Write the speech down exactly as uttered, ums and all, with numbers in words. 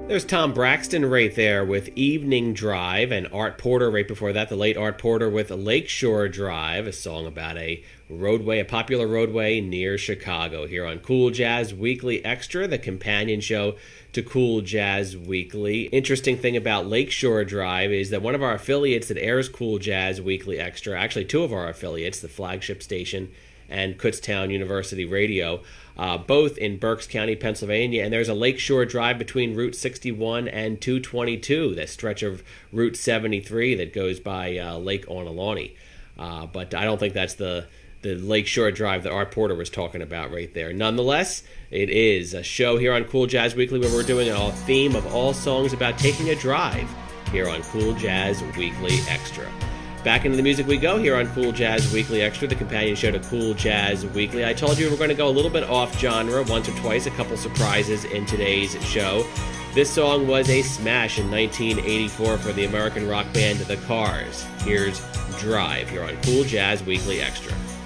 There's Tom Braxton right there with Evening Drive, and Art Porter right before that, the late Art Porter with Lakeshore Drive, a song about a roadway, a popular roadway near Chicago, here on Cool Jazz Weekly Extra, the companion show to Cool Jazz Weekly. Interesting thing about Lakeshore Drive is that one of our affiliates that airs Cool Jazz Weekly Extra, actually two of our affiliates, the flagship station and Kutztown University Radio, uh, both in Berks County, Pennsylvania, and there's a Lakeshore Drive between Route sixty-one and two twenty-two, that stretch of Route seventy-three that goes by uh, Lake Onalawney. Uh, but I don't think that's the the Lakeshore Drive that Art Porter was talking about right there. Nonetheless, it is a show here on Cool Jazz Weekly where we're doing a theme of all songs about taking a drive here on Cool Jazz Weekly Extra. Back into the music we go here on Cool Jazz Weekly Extra, the companion show to Cool Jazz Weekly. I told you we're going to go a little bit off genre once or twice, a couple surprises in today's show. This song was a smash in nineteen eighty-four for the American rock band The Cars. Here's Drive here on Cool Jazz Weekly Extra.